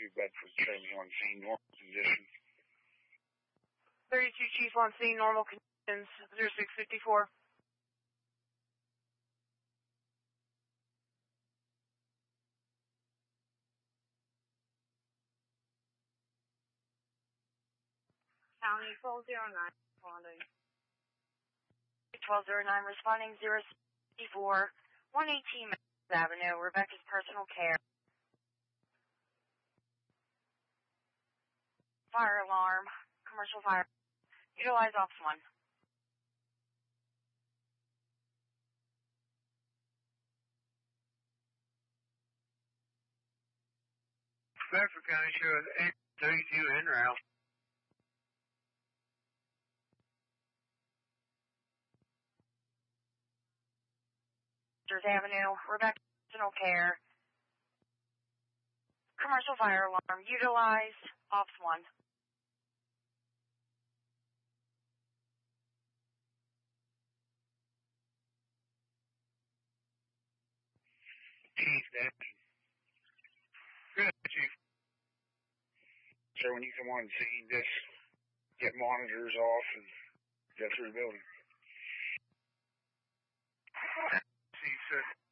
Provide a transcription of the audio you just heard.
32 Bedford, training on scene, normal conditions. 32 Chief on scene, normal conditions, 0654. County 1209 responding. 1209 responding 064, 118 Mass Avenue, Rebecca's personal care. Fire alarm, commercial fire. Utilize Ops 1. Bedford County shows 832 en route. Avenue, Rebecca's personal care. Commercial fire alarm. Utilize Ops 1. Chief, that. Good, Chief. So when you come on scene, just get monitors off and go through the building. Chief, sir.